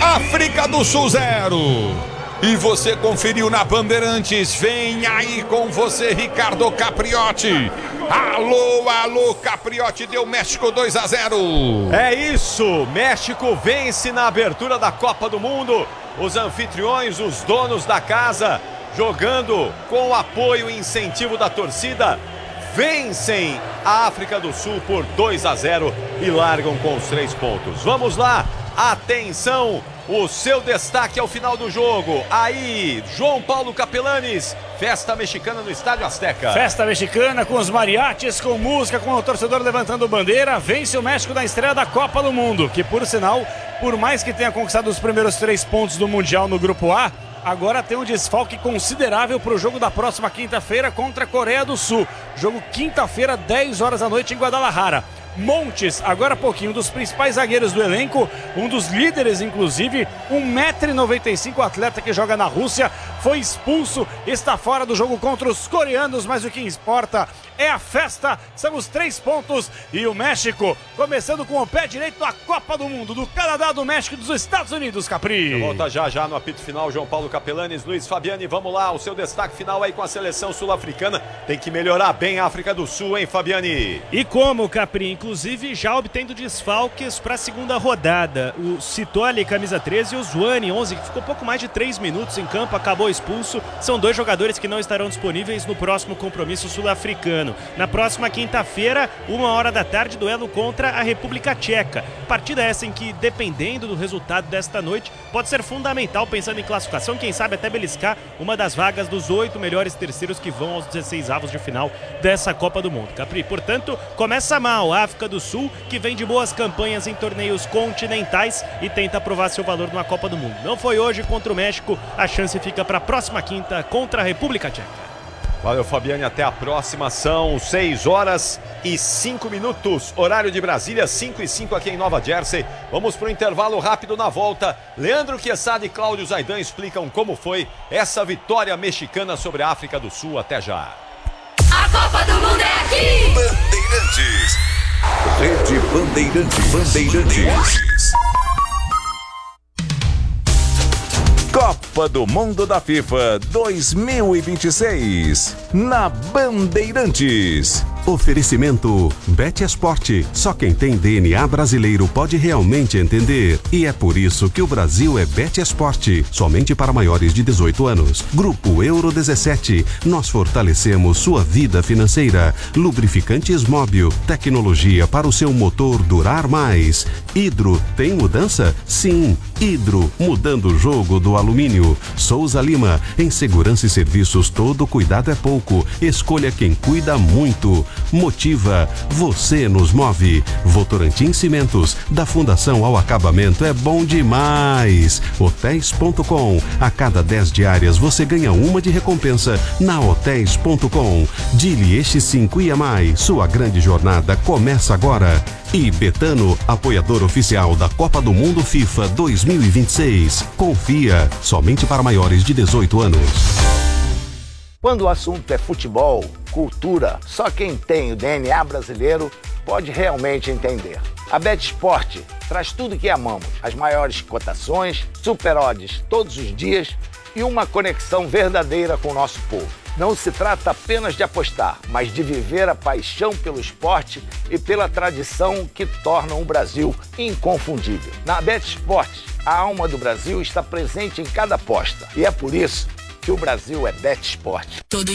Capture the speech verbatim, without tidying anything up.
África do Sul zero. E você conferiu na Bandeirantes. Vem aí com você, Ricardo Capriotti. Alô, alô, Capriotti, deu México dois a zero. É isso, México vence na abertura da Copa do Mundo. Os anfitriões, os donos da casa, jogando com o apoio e incentivo da torcida, vencem a África do Sul por dois a zero e largam com os três pontos. Vamos lá, atenção, o seu destaque ao final do jogo. Aí, João Paulo Capelanes, festa mexicana no Estádio Azteca. Festa mexicana com os mariachis, com música, com o torcedor levantando bandeira. Vence o México na estreia da Copa do Mundo, que por sinal, por mais que tenha conquistado os primeiros três pontos do Mundial no Grupo A, agora tem um desfalque considerável para o jogo da próxima quinta-feira contra a Coreia do Sul. Jogo quinta-feira, dez horas da noite em Guadalajara. Montes, agora há pouquinho, um dos principais zagueiros do elenco, um dos líderes inclusive, um metro e noventa e cinco, atleta que joga na Rússia, foi expulso, está fora do jogo contra os coreanos, mas o que importa é a festa, são os três pontos e o México começando com o pé direito na Copa do Mundo, do Canadá, do México e dos Estados Unidos, Capri. Volta já já no apito final, João Paulo Capelanes, Luiz Fabiani, vamos lá, o seu destaque final aí com a seleção sul-africana, tem que melhorar bem a África do Sul, hein, Fabiani? E como, Capri? Inclusive já obtendo desfalques para a segunda rodada. O Citoli, camisa treze, e o Zwane, onze, que ficou pouco mais de três minutos em campo, acabou expulso. São dois jogadores que não estarão disponíveis no próximo compromisso sul-africano. Na próxima quinta-feira, uma hora da tarde, duelo contra a República Tcheca. Partida essa em que, dependendo do resultado desta noite, pode ser fundamental pensando em classificação, quem sabe até beliscar uma das vagas dos oito melhores terceiros que vão aos dezesseis avos de final dessa Copa do Mundo. Capri, portanto, começa mal a África do Sul, que vem de boas campanhas em torneios continentais e tenta provar seu valor numa Copa do Mundo. Não foi hoje contra o México, a chance fica para a próxima quinta contra a República Tcheca. Valeu, Fabiane, até a próxima. São seis horas e cinco minutos, horário de Brasília, cinco e cinco aqui em Nova Jersey. Vamos para o intervalo rápido. Na volta, Leandro Chiesade e Cláudio Zaidan explicam como foi essa vitória mexicana sobre a África do Sul. Até já. A Copa do Mundo é aqui! Bandeirantes. Rede Bandeirantes. Bandeirantes. Copa do Mundo da FIFA dois mil e vinte e seis na Bandeirantes. Oferecimento BetEsport. Só quem tem D N A brasileiro pode realmente entender. E é por isso que o Brasil é BetEsport. Somente para maiores de dezoito anos. Grupo Euro dezessete. Nós fortalecemos sua vida financeira. Lubrificantes Móbil. Tecnologia para o seu motor durar mais. Hidro. Tem mudança? Sim. Hidro. Mudando o jogo do alumínio. Souza Lima. Em segurança e serviços, todo cuidado é pouco. Escolha quem cuida muito. Motiva, você nos move. Votorantim Cimentos, da fundação ao acabamento é bom demais. Hotéis ponto com, a cada dez diárias você ganha uma de recompensa na Hotéis ponto com. Dili Este cinco I M I, sua grande jornada começa agora. E Betano, apoiador oficial da Copa do Mundo FIFA dois mil e vinte e seis. Confia, somente para maiores de dezoito anos. Quando o assunto é futebol, cultura, só quem tem o D N A brasileiro pode realmente entender. A BetEsport traz tudo que amamos, as maiores cotações, super odds todos os dias e uma conexão verdadeira com o nosso povo. Não se trata apenas de apostar, mas de viver a paixão pelo esporte e pela tradição que tornam o Brasil inconfundível. Na BetEsport, a alma do Brasil está presente em cada aposta e é por isso que o Brasil é BetEsport.